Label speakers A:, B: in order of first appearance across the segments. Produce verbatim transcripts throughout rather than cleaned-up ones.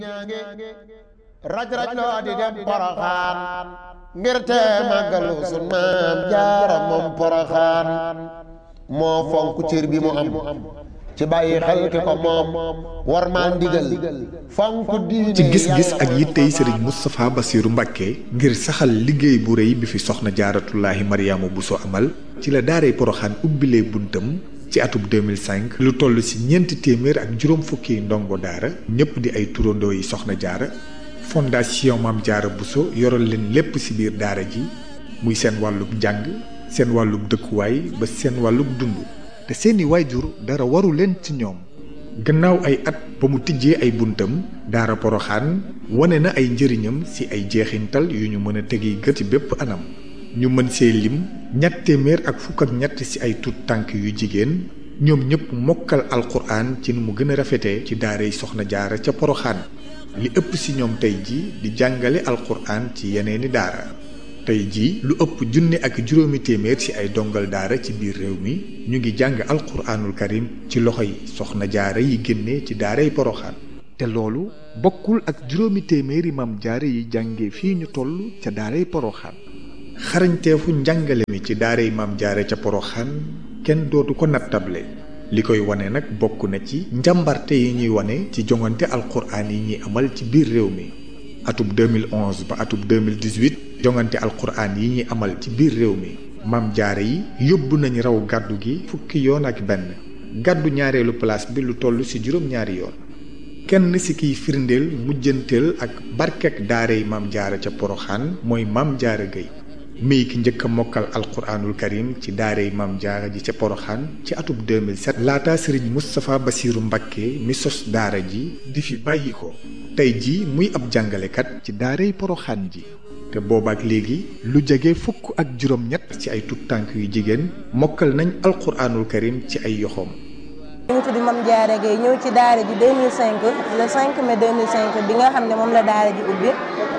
A: raj raj loo di dem Poroxaan ngir te màggalu sun maam Jaara moom Poroxaan moo fonk cër bi mu am ci bàyyi xel ki ko moom war maa ndigal fonk diine
B: ci gis-gis ak yittey sëriñ Moustapha Bassirou Mbacké ngir saxal liggéey bu rëy bi fi soxna Jaaratullaahi Mariama Bousso amal ci la daaray Poroxaan ubbilee buntam ci atub deux mille cinq lu toll ci ñeenti téeméer ak juróom fukki ndongo daara ñëpp di ay turandoo yi soxna jaara fondation Maam Jaara Bousso yoral leen lépp ci biir daara ji muy seen wàllub njàng seen wàllub dëkkuwaay ba seen wàllub dund te seeni waajur dara waru leen ci ñoom. gannaaw ay at ba mu tijjee ay buntam daara Poroxaan wane na ay njëriñam ci ay jeexintal yu ñu mën a tegi gët ci bépp anam ñu mën see lim ñett téeméer ak fukk ak ñett ci ay tut tànk yu jigéen ñoom ñëpp mokkal alquran ci nu mu gën a rafetee ci daaray soxna jaara ca Poroxaan li ëpp ci ñoom tey ji di jàngale alquran ci yeneeni daara tey ji lu ëpp junne ak juróomi téeméer ci ay dongal daara ci biir réew mi ñu ngi jàng alquranul karim ci loxoy soxna jaara yi génnee ci daaray Poroxaan te loolu bokkul ak juróomi téeméeri maam jaara yi jànge fii ñu toll ca daaray Poroxaan xarañteefu njàngale mi ci daaray maam jaare ca Poroxaan kenn dootu ko nattable li koy wane nag bokk na ci njàmbarte yi ñuy wane ci jongante alquraan yi ñuy amal ci biir réew mi atub deux mille onze ba atub deux mille dix-huit jongante alquraan yi ñuy amal ci biir réew mi maam jaare yi yóbbu nañu raw gàddu gi fukki yoon ak benn gàddu ñaareelu place bi lu toll ci juróom-ñaari yoon kenn ci kiy firndeel mujjanteel ak barkek daaray maam jaare ca Poroxaan mooy maam jaara Gay mii ki njëkk a mokkal alquranul karim ci daaray maam jaara ji ca Poroxaan ci atub deux mille sept laata sëriñ Moustapha Bassirou Mbacké mi sos daara ji di fi bàyyi ko tey ji muy ab jàngalekat ci daaray Poroxaan ji te boobaak léegi lu jege fukk ak juróom-ñett ci ay tut tànk yu jigéen mokkal nañ alquranul karim ci ay yoxoom.
C: ñu ngi tudd Mame Diarra Gueye ñëw ci daara ji deux mille cinq le cinq mai deux mille cinq bi nga xam ne moom la daara ji ubbi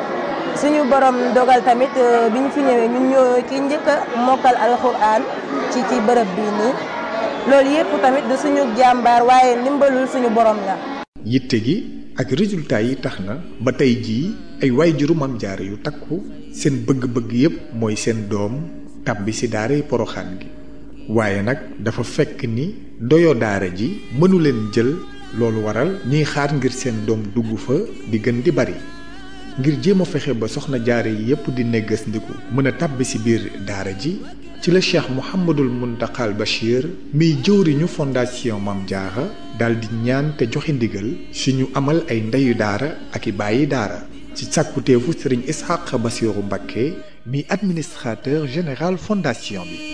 C: suñu borom dogal tamit bi ñu fi ñëwee ñun ñoo ki njëkk a mokkal alxuraan ci ci bërëb bii nii loolu yëpp tamit du suñu jàmbaar waaye ndimbalul suñu borom la.
B: yitte gi ak résultat yi tax na ba tey jii ay waajuru Maam Jaara yu takku seen bëgg-bëgg yëpp mooy seen doom tàbbi ci daaray Poroxaan gi waaye nag dafa fekk ni doyo daara ji mënu leen jël loolu waral ñuy xaar ngir seen doom dugg fa di gën di bari. ngir jéem a fexe ba soxna jaare yi yépp di neggas ndiku mën a tàbbi ci biir daara ji ci la Cheikh Mouhamadul Muntaxal Bachir miy jëwriñu fondation Maam Jaara daal di ñaan te joxe ndigal si ñu amal ay ndeyu daara ak i bàyyi daara ci sàkkuteefu sëriñ Ishaq Bassirou Mbacké mi administrateur général fondation bi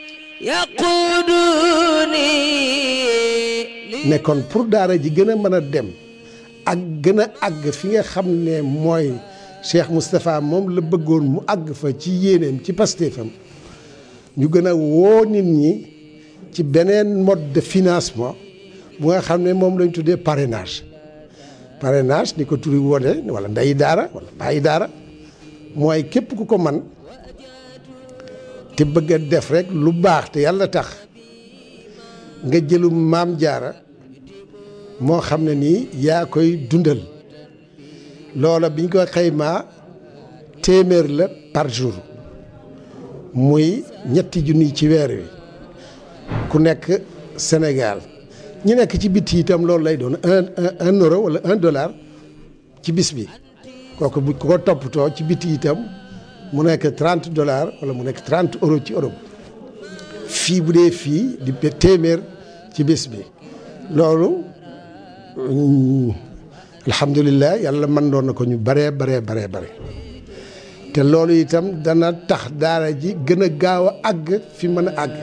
D: nekkoon pour daara ji gën a mën a dem ak gën a àgg fi nga xam ne mooy Cheikh Moustapha moom la bëggoon mu àgg fa ci yéeneem ci pastéefam ñu gën a woo nit ñi ci beneen mode de financement bu nga xam ne moom lañ tuddee parrainage parrainage ni ko turi wone wala ndeyi daara wala bàyyi daara mooy képp ku ko man te bëgg a def rek lu baax te yàlla tax nga jëlum Maam Jaara moo xam ne nii yaa koy dundal loola biñ ko xaymaa téeméer la par jour muy ñetti junni ci weer wi ku nekk Sénégal ñi nekk ci biti itam loolu lay doon un un euro wala un dollar ci bis bi kooku bu ko toppatoo ci biti itam mu nekk trente dollars wala mu nekk trente euros ci Europe fii bu dee fii di téeméer ci bis bi loolu. alhamdulilah yàlla mën doon na ko ñu baree baree baree bare te loolu itam dana tax daara ji gën a gaaw a àgg fi mën a àgg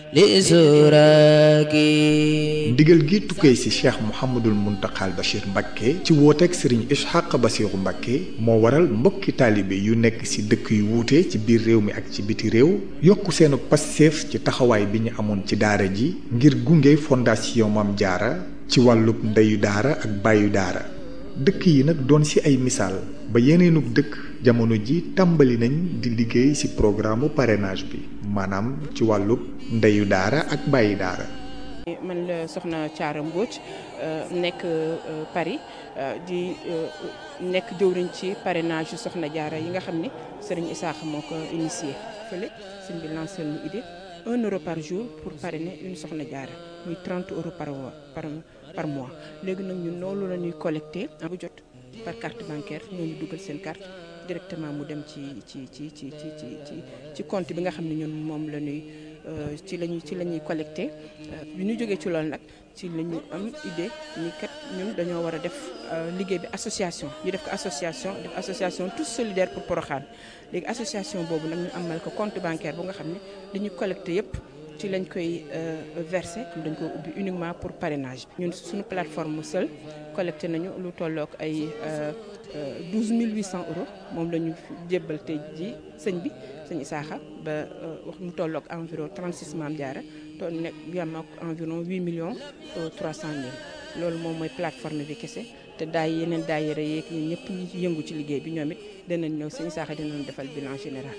B: ndigal gi tukkee ci Cheikh Mouhamadul Muntaxal Bachir Mbacké ci wooteeg Serigne Ishaq Bassirou Mbacké moo waral mbokki taalibe yu nekk ci dëkk yu wuute ci biir réew mi ak ci biti réew yokk seenu passeef ci taxawaay bi ñu amoon ci daara ji ngir gunge fondation Maam Jaara ci wàllub ndeyu daara ak bàyyu daara dëkk yi nag doon ci ay misaal ba yeneenug dëkk jamono ji tàmbali nañ di liggéey ci programme parrainage bi maanaam ci wàllub ndeyu daara ak bàyyi daara
E: man la soxna Thiara Mbodj nekk Paris di nekk jëwriñ ci parrainage yu soxna Diarra yi nga xam ne Serigne Issakha moo ko initié fële sëñ bi lancé lu idée un euro par jour pour parrainer une soxna Diarra muy trente euros par par par mois léegi nag ñun loolu la ñuy collecté bu jot par carte bancaire ñoo ñu dugal seen carte directement mu dem ci ci ci ci ci ci ci compte bi nga xam ne ñun moom la ñuy ci lañuy ci la ñuy collecté bi ñu jógee ci loolu nag ci la ñu am idée ni kat ñun dañoo war a def liggéey bi association ñu def ko association def association tous solidaires pour Porokhane léegi association boobu nag ñu amal ko compte bancaire bu nga xam ne li ñu collecté yëpp ci lañ koy versé dañ ko ubbi uniquement pour parrainage ñun suñu plateforme seul collecté nañu lu tollook ay douze mille huit cents euros moom la ñu jébbal tey ji sëñ bi sëñ Issakha ba wax mu tollook environ trente-six Mame Diarra to nekk yam ak environ huit millions trois cent mille loolu moom mooy plateforme bi kese te daay yeneen daayira yeeg ñun ñëpp ñi yëngu ci liggéey bi ñoom it danañ ñëw sëñ Issakha dinañ defal bilan général.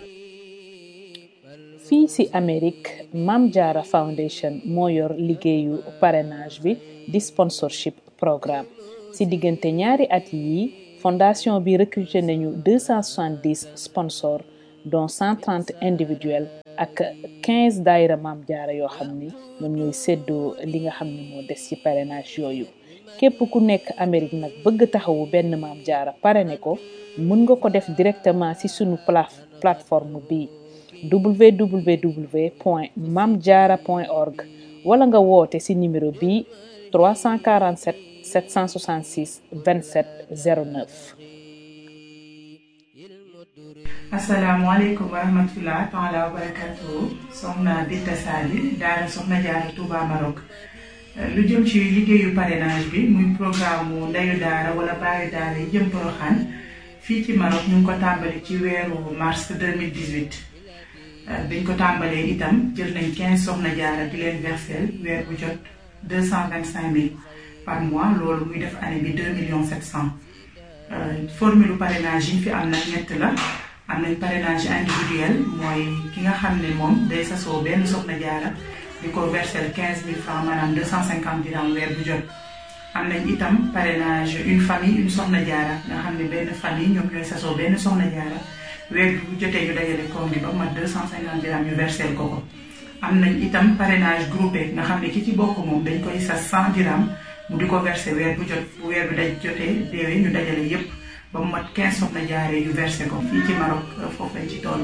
F: fii ci Amérique Mame Diarra Foundation moo yor liggéeyu parrainage bi di sponsorship programme ci diggante ñaari at yi fondation bi recruté nañu deux cent soixante-dix sponsors dont cent trente individuels ak quinze daayira Mame Diarra yoo xam ni ñoom ñooy séddoo li nga xam ne moo des ci parrainage yooyu képp ku nekk Amérique nag bëgg taxawu benn Mame Diarra parrainé ko mën nga ko def directement ci sunu plateforme bi w w w point mame diarra point org wala nga woote ci numéro bi trois cent quarante-sept sept cent soixante-six vingt-sept zéro neuf.
G: asalaamaaleykum wa rahmatulah taala wa barakatuh soxna Binta Sali daara soxna Diarra Touba Maroc lu jëm ci liggéeyu parrainage bi muy programme mu ndeyu daara wala baayu daara yi jëm Porokhane fii ci Maroc ñu ngi ko tàmbali ci weeru mars deux mille dix-huit biñ ko tàmbalee itam jël nañ quinze soxna Diarra di leen versel weer bu jot deux cent vingt-cinq mille par mois loolu muy def année bi deux millions sept cents formule parrainage yi fi am nag ñett la am nañ parrainage individuel mooy ki nga xam ne moom day sasoo benn soxna Diarra di ko versel quinze mille francs maanaam deux cent cinquante dirhams weer bu jot am nañ itam parrainage une famille une soxna Diarra nga xam ne benn famille ñoom ñooy sasoo benn soxna Diarra weer bu jotee ñu dajale koom bi ba mat deux cent cinquante dirhams ñu versel ko ko am nañ itam parrainage groupé nga xam ne ki ci bokk moom dañ koy sas cent dirhams mu di ko versé weer bu jot bu weer bi daj jotee déwee ñu dajale yépp ba mu mat quinze soxna Diarra yu versé ko fii ci Maroc foofu lañ ci toll.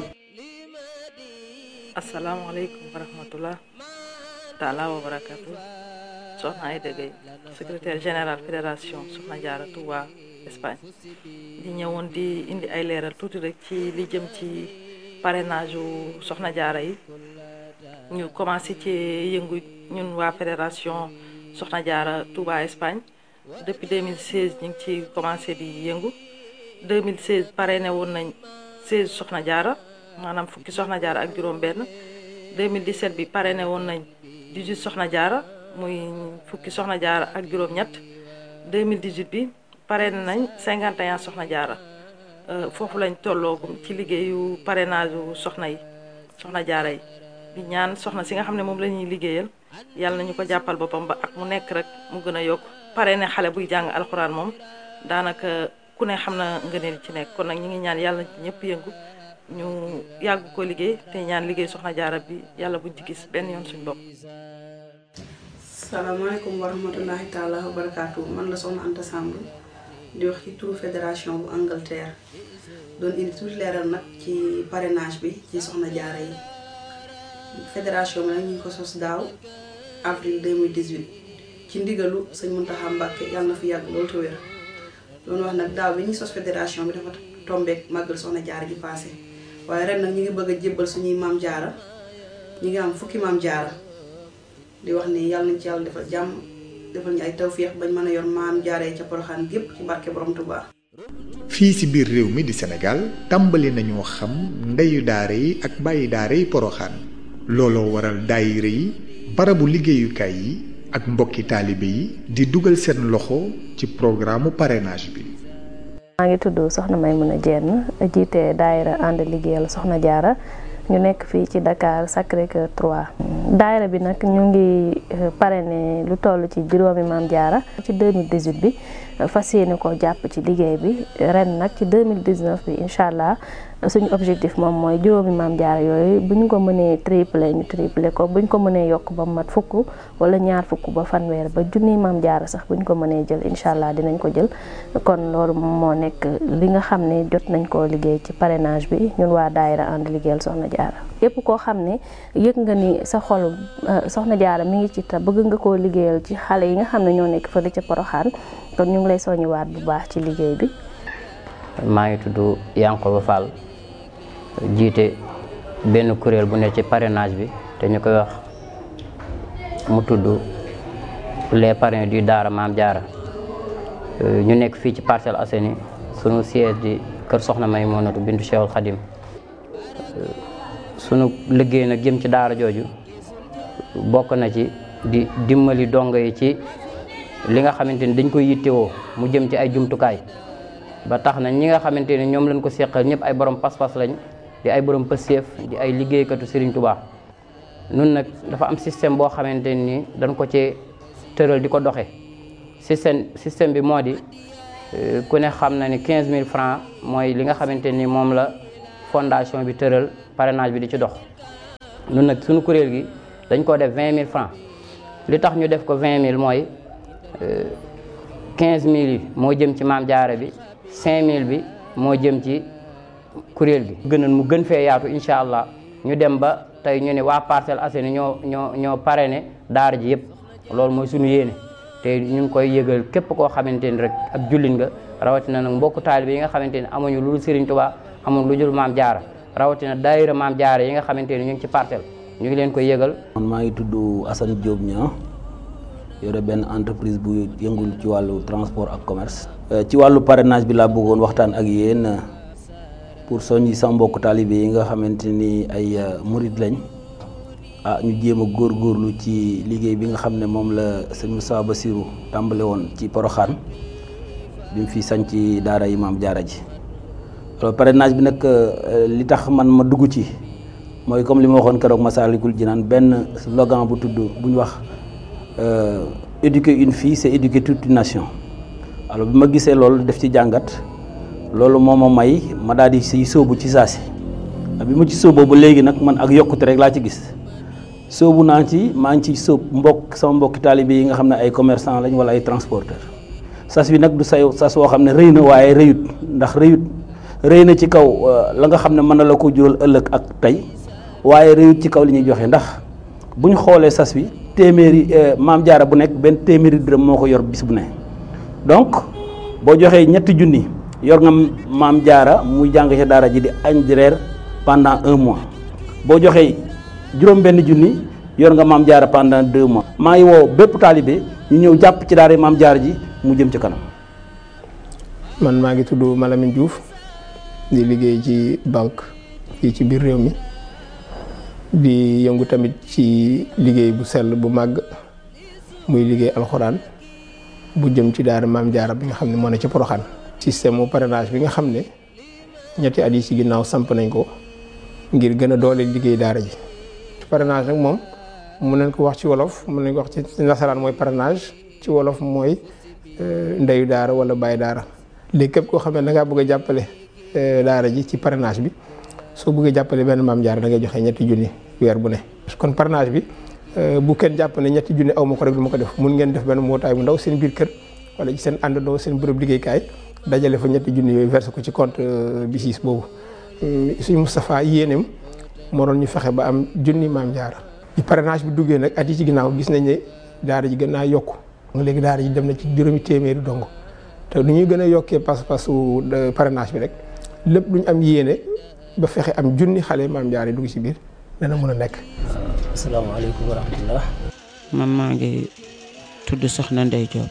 H: asalaamaaleykum wa rahmatullah taala wa barakatu soxna Aïda Gueye secrétaire général fédération soxna Diarra Touba Espagne di ñëwoon di indi ay leeral tuuti rek ci li jëm ci parrainage u soxna Diarra yi ñu commencé ci yëngu ñun waa fédération soxna Diarra Touba Espagne depuis deux mille seize ñu ngi ci commencé di yëngu deux mille seize parrainé woon nañ seize soxna Diarra maanaam fukki soxna Diarra ak juróom benn deux mille dix-sept bi parrainé woon nañ dix-huit soxna Diarra muy fukki soxna Diarra ak juróom ñett deux mille dix-huit bi parrainé nañ cinquante et un soxna Diarra foofu lañ tolloogum ci liggéeyu parrainage u soxna yi soxna Diarra yi di ñaan soxna si nga xam ne moom la ñuy liggéeyal yàlla nañu ko jàppal boppam ba ak mu nekk rek mu gën a yokk parrainé xale buy jàng alxuraan moom daanaka ku ne xam na ngëneel ci nekk kon nag ñi ngi ñaan yàlla ñëpp yëngu ñu yàgg ko liggéey te ñaan liggéey soxna Diarra bi yàlla buñ ci gis benn yoon suñu bopp.
I: salaamaaleykum wa rahmatullahi taala wa barakaatu man la soxna Anta Samb di wax ci turu fédération bu Angleterre doon indi tuuti leeral nag ci parrainage bi ci soxna Diarra yi fédération bi nag ñu ngi ko sos daaw avril deux mille dix-huit ci ndigalu sëñ Mountakha Mbacké yàlla na fi yàgg loolu te wér doon wax nag daaw bi ñuy sos fédération bi dafa tombeek màggal soxna Diarra ji passé waaye ren nag ñu ngi bëgg a jébbal suñuy Mame Diarra ñu ngi am fukki Mame Diarra di wax ni yàlla nañ ci yàlla defal jàmm defal ñu ay tawféex bañ mën a yor Mame Diarra ca Porokhane gépp ci barke borom Touba.
B: fii ci biir réew mi di Sénégal tàmbali nañoo xam ndeyu daara yi ak bàyyi daara yi Porokhane looloo waral daayira yi barabu liggéeyukaay yi ak mbokki taalibe yi di dugal seen loxo ci programme parrainage bi.
J: maa ngi tudd soxna Maymuna Jenn jiite daayira ànd liggéeyal soxna Diarra ñu nekk fii ci Dakar Sacré-Cœur trois. daayira bi nag ñu ngi parrainé lu toll ci juróomi Maam Jaara ci deux mille dix-huit bi fas yéene ko jàpp ci liggéey bi ren nag ci deux mille dix-neuf bi incha allah suñu objectif moom mooy juróomi Maam Jaara yooyu bu ñu ko mënee triplé ñu triplé ko bu ñu ko mënee yokk ba mat fukk wala ñaar fukk ba fanweer ba junni Maam Jaara sax bu ñu ko mënee jël incha allah dinañ ko jël kon loolu moo nekk li nga xam ne jot nañ koo liggéey ci parrainage bi ñun waa daayira ànd liggéeyal Soxna Jaara képp koo xam ne yëg nga ni sa xol Soxna Jaara mi ngi ci ta bëgg nga koo liggéeyal ci xale yi nga xam ne ñoo nekk fële ca Poroxaan kon ñu ngi lay soññiwaat bu baax ci liggéey bi.
K: maa ngi tudd Yankoba Fall jiite benn kuréel bu nekk ci parrainage bi te ñu koy wax mu tudd les parrains du Daara Maam Jaara ñu nekk fii ci Parcelles Assainies sunu siège di kër Soxna Maymunatu bintu Cheikhul Khadim sunu liggéey nag jëm ci daara jooju bokk na ci di dimbali dongo yi ci li nga xamante ni dañ koy yittewoo mu jëm ci ay jumtukaay ba tax na ñi nga xamante ni ñoom lañ ko seqal ñëpp ay borom pas-pas lañ di ay borom pëseef di ay liggéeykatu Serigne Touba nun nag dafa am système boo xamante ni dañ ko ci tëral di ko doxe système système bi moo di ku ne xam na ni quinze mille francs mooy li nga xamante ni moom la fondation bi tëral parrainage bi di ci dox nun nag suñu kuréel gi dañ ko def vingt mille francs li tax ñu def ko vingt mille mooy quinze mille yi moo jëm ci Maam Jaara bi cinq mille bi moo jëm ci kuréel gi gënoon mu gën fee yaatu incha allah ñu dem ba tey ñu ne waa Parcelles Assainies ñoo ñoo ñoo parrainé daara ji yëpp loolu mooy suñu yéene te ñu ngi koy yëgal képp koo xamante ni rek ak jullit nga rawatina nag mbokku taalibe yi nga xamante ni amuñu lu dul Serigne Touba amuñu lu dul Maam Jaara rawatina daayira Maam Jaara yi nga xamante ni ñu ngi ci parcelle ñu ngi leen koy yëgal.
L: man maa ngi tudd Assane Diop Niang yore benn entreprise bu yëngul ci wàllu transport ak commerce. ci wàllu parrainage bi laa bëggoon waxtaan ak yéen pour soññi sama mbokku taalibe yi nga xamante ni ay murid lañ ah ñu jéem a góorgóorlu ci liggéey bi nga xam ne moom la sëñ Moussa Bassirou tàmbale woon ci Poroxaan bi mu fi sañ ci daara yi Maam Jaara ji. alors parrainage bi nag li tax man ma dugg ci mooy comme li ma waxoon keroog Masaalikul Jinaan benn slogan bu tudd bu ñu wax éduquer une fille c'est éduquer toute une nation. alors bi ma gisee loolu def ci jàngat loolu moo ma may ma daal di siy sóobu ci saa si bi ma ci sóoboo ba léegi nag man ak yokkute rek laa ci gis sóobu naa ci maa ngi ci sóob mbokk sama mbokki taalibe yi nga xam ne ay commerçant lañ wala ay transporteur sas bi nag du say sas woo xam ne rëy na waaye rëyut ndax rëyut rëy na ci kaw la nga xam ne mën na la ko jural ëllëg ak tey waaye rëyut ci kaw li ñuy joxe ndax bu ñu xoolee sas wi téeméeri Maam Jaara bu nekk benn téeméeri dërëm moo ko yor bis bu ne donc boo joxee ñetti junni yor nga Maam Jaara muy jàng ci daara ji di añ di reer pendant un mois boo joxee juróom benn junni yor nga Maam Jaara pendant deux mois. maa ngi woo bépp taalibe ñu ñëw jàpp ci daara Maam Jaara ji mu jëm ci kanam.
M: man maa ngi tudd Malamine Diouf di liggéey ci banque fii ci biir réew mi di yëngu tamit ci liggéey bu sell bu màgg muy liggéey alxuraan bu jëm ci daara Maam Jaara bi nga xam ne moo ne ci Poroxaan. système mu parrainage bi nga xam ne ñetti at yi ci ginnaaw samp nañ ko ngir gën a doole liggéey daara ji. parrainage nag moom mun nañ ko wax ci wolof mun nañ ko wax ci nasaraan mooy parrainage ci wolof mooy ndeyu daara wala bàyyi daara. léegi képp koo xam ne da ngaa bëgg a jàppale daara ji ci parrainage bi soo bëggee jàppale benn Maam Jaara da ngay joxe ñetti junni weer bu ne. kon parrainage bi bu kenn jàpp ne ñetti junni aw ma ko rek du ma ko def mun ngeen def benn mbootaay bu ndaw seen biir kër wala ci seen àndandoo seen bërëb liggéeykaay dajale fa ñetti junni yooyu versé ko ci compte BICIS boobu. suñu Moustapha yéeneem moo doon ñu fexe ba am junni Maam Jaara. ci parrainage bi duggee nag at yi ci ginnaaw gis nañ ne daara ji gën naa yokku léegi daara ji dem na ci juróomi téeméeri dongo te nu ñuy gën a yokkee pas-pasu parrainage bi rek lépp lu ñu am yéene ba fexe am junni xale Maam Jaara yi dugg ci biir dana mën a nekk.
L: asalaamaaleykum wa rahmatulah.
N: man maa ngi tudd Soxna Ndey Diop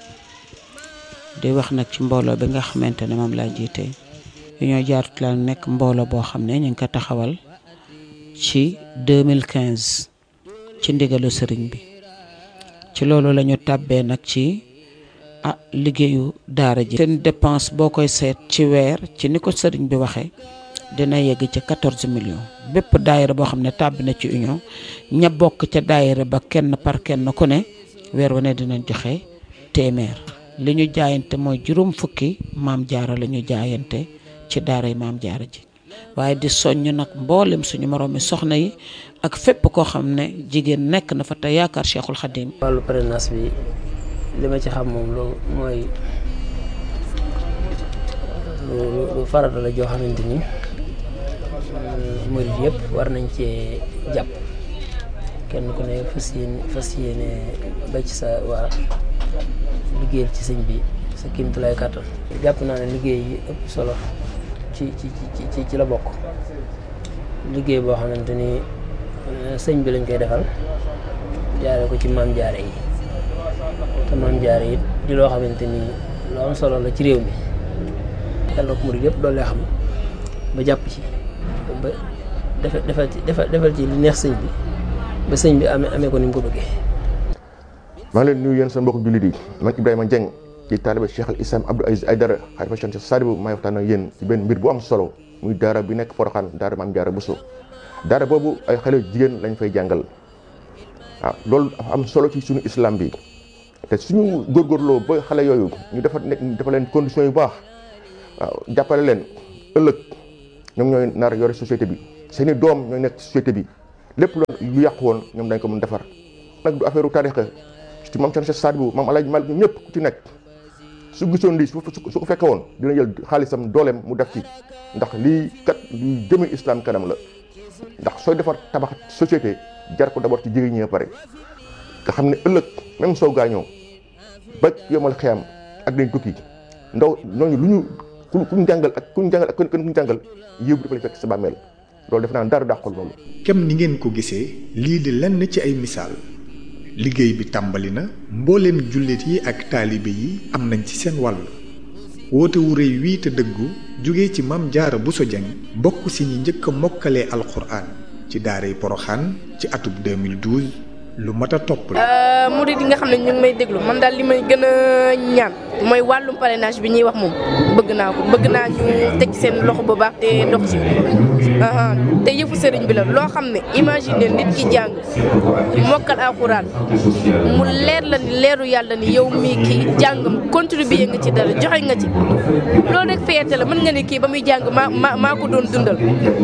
N: di wax nag ci mbooloo bi nga xamante ne moom laa jiite Union Jaaratu la nekk mbooloo boo xam ne ñu ngi ko taxawal ci deux mille quinze ci ndigalu sëriñ bi ci loolu la ñu tàbbee nag ci ah liggéeyu daara ji. seen dépense boo koy seet ci weer ci ni ko sëriñ bi waxee dina yegg ci quatorze millions bépp daayira boo xam ne tàbbi na ci union ña bokk ca daayira ba kenn par kenn ku ne weer wu ne dinañ joxe téeméer li ñu jaayante mooy juróom fukki maam jaara la ñu jaayante ci daaray maam jaara ji waaye di soññ nag mboolem suñu moroomi soxna yi ak fépp koo xam ne jigéen nekk na fa te yaakaar Cheikhul Khadim.
O: wàllu parrainage bi li ma ci xam moom lu mooy lu lu farata la joo xamante ni murid yëpp war nañ cee jàpp kenn ku ne fas yéene fas yéene ba ci sa waa liggéeyal ci sëñ bi sa kéemtulaay kàttan. jàpp naa ne liggéey yi ëpp solo ci ci ci ci la bokk liggéey boo xamante ni sëñ bi lañ koy defal jaare ko ci maam jaare yi te maam jaare yi di loo xamante ni lu am solo la ci réew mi yàlla ko murid yëpp doole xam ba jàpp ci ba defal defal ci defal ci li neex sëñ bi ba sëñ bi amee amee ko ni mu ko bëggee.
P: maa ngi leen nuyu yéen sa mbokk jullit yi man Ibrahima Dieng ci taaliba Cheikh al Islam Abdou Aziz Aïdara xalifa Cheikh Sadibou maay waxtaan ak yéen ci benn mbir bu am solo muy daara bi nekk Porokhane daara Maam Jaara Bousso daara boobu ay xale jigéen lañ fay jàngal waaw loolu dafa am solo ci suñu islam bi te suñu góorgóorloo ba xale yooyu ñu dafa nekk dafa leen conditions yu baax waaw jàppale leen ëllëg ñoom ñooy nar yore société bi seeni doom ñooy nekk société bi lépp lu yàqu woon ñoom dañ ko mën defar nag du affaire u tarixa ci maam Cheikh Sadibou maam Alaaji Malik ñëpp ku ci nekk su gisoon lii su su ko fekke woon dina jël xaalisam dooleem mu def ci ndax lii kat luy jëme islam kanam la ndax sooy defar tabax société jar ko d'abord ci jigéen ñi ba pare nga xam ne ëllëg même soo gaañoo ba yomal xiyam ak dañ tukki ndaw ñooñu lu ñu ku kuñ jàngal ak kuñ jàngal ak ku ñu jàngal yëw bi dafa lay fekk sa bàmmeel loolu def naa dara dàqul loolu.
B: kem ni ngeen ko gisee lii di lenn ci ay misaal liggéey bi tàmbali na mbooleem jullit yi ak taalibe yi am nañ ci seen wàll woote wu rëy wii te dëggu jóge ci Maam Jaara Bousso Dieng bokk si ñi njëkk a mokkalee alxuraan ci daaray Porokhane ci atub deux mille douze lu mat a topp la.
Q: murid yi nga xam ne ñu ngi may déglu man daal li may gën a ñaan mooy wàllum parrainage bi ñuy wax moom bëgg naa ko bëgg naa ñu teg seen loxo bu baax te dox ci te yëfu sëriñ bi la loo xam ne imagine nit ki jàng mokkal alxuraan mu leer la ni leeru yàlla ni yow mii kii jàngam contribuer nga ci dara joxe nga ci loolu rek fierté la mën nga ne kii ba muy jàng maa maa maa ko doon dundal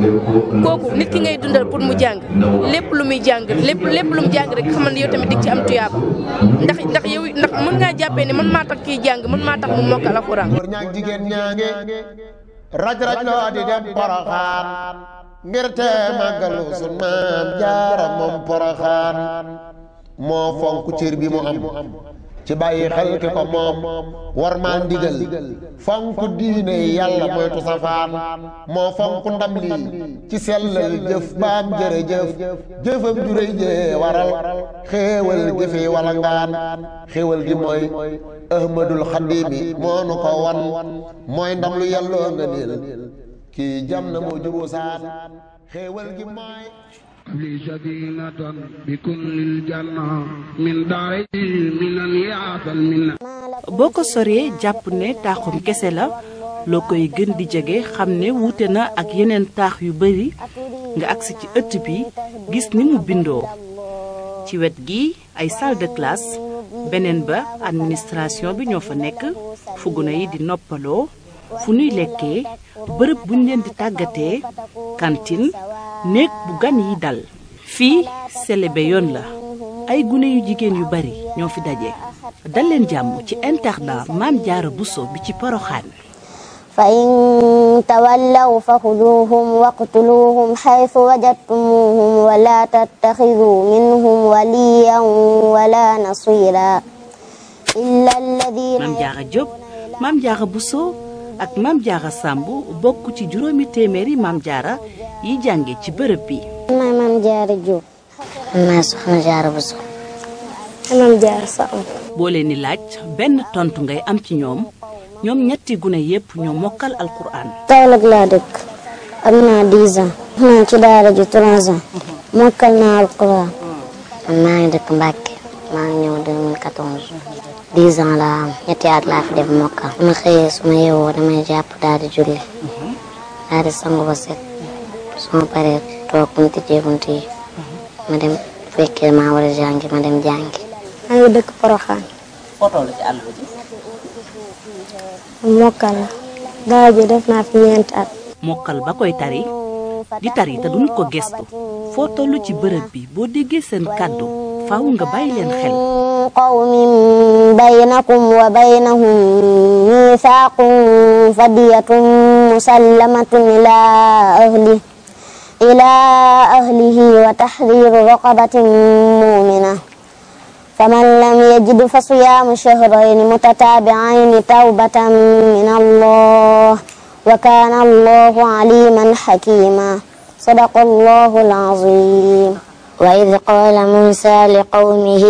Q: kooku nit ki ngay dundal pour mu jàng lépp lu muy jàng lépp lépp lu mu jàng rek xamal ne yow tamit dig ci am tuyaaba ndax ndax yow ndax mën ngaa jàppee ne man maa tax kii jàng man maa tax mu mokkal alxuraan.
A: jigéen ñaange raj raj loo di dem Porokhane ngir te màggalu sun maam jaara moom Porokhane moo fonk cër bi mu am ci bàyyi xel ki ko moom war maa ndigal fonk diine yàlla moytu safaan moo fonk ndam lii ci sellal jëf baam jërëjëf jëfam juréy jee waral xéewal gi fi wala ngaan xéewal gi mooy ahmadul xadimi moo nu ko wan mooy ndam lu yàlloo nga niil kii jam na moo juboo saan xéewal gi mooy
R: li sadinatan bi kullil janna min daari minan yaatal minna.
S: boo ko soree jàpp ne taaxum kese la loo koy gën di jege xam ne wuute na ak yeneen taax yu bari nga agsi ci ëtt bi gis ni mu bindoo ci wet gi ay salle de classe beneen ba administration bi ñoo fa nekk fu gune yi di noppaloo fu nuy lekkee bërëb buñ leen di tàggatee cantine néeg bu gan yi dal fii selebe yoon la ay gune yu jigéen yu bari ñoo fi daje dal leen jàmm ci internat Maam Jaara Bousso bi ci Porokhane.
T: fa in tawallaw fa xuduuhum waqtuluuhum xaytu wajadtumuuhum wala tattaxidu minhum waliyan wala nasira illa alladina.
S: Maam Jaara Diop Maam Jaara Bousso ak Maam Jaara Samb bokk ci juróomi téeméeri Maam Jaara yi jànge ci bërëb bi.
T: maay Maam Jaara Diop. maay Soxna Jaara Bousso. Maam Jaara Samb.
S: boo leen di laaj benn tontu ngay am ci ñoom ñoom ñetti gune yépp ñoo mokkal alquran.
T: Kaolack laa dëkk am naa dix ans. maa ci daara ji trois ans. mokkal naa alquran. man maa ngi dëkk Mbàkke maa ngi ñëw deux mille quatorze. dix ans laa am ñetti at laa fi def mokkal. ma xëyee su ma yeewoo damay jàpp daal di julli. daal di sangu ba set su ma paree toog bu ñu tijjee bunt yi ma dem fekkee maa war a jàngi ma dem jàngi. maa ngi dëkk Porokhane.
S: foo toll ci àll bi.
T: mokkal la daara ji def naa fi ñeenti at.
S: mokkal ba koy tari di tari te duñ ko gestu foo toll ci bërëb bi boo déggee seen kàddu faaw nga bàyyi leen xel.
T: qawmin baynakum wa baynahum mithaqun fadiyatun musallamatun ila ahli ila ahlihi wa tahriru raqabatin mu'mina faman lam yajid fa siyamu shahrayni mutatabi'ayni tawbatan min Allah wa kana Allahu aliman hakima. Sadaqallahul azim. وإذ قال موسى لقومه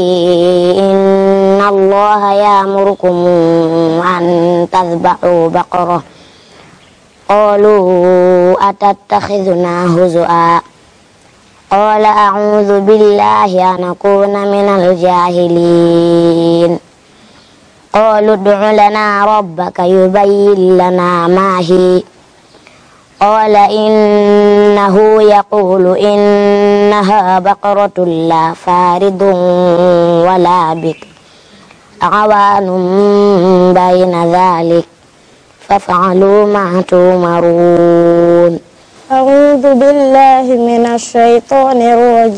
T: إن الله يأمركم أن تذبحوا بقرة قالوا أتتخذنا هزؤا قال أعوذ بالله أن أكون من الجاهلين قالوا ادع لنا ربك يبين لنا ما هي قال إنه يقول إنها بقرة لا فارض ولا بكر عوان بين ذلك فافعلوا ما تؤمرون. أعوذ بالله من الشيطان الرجيم.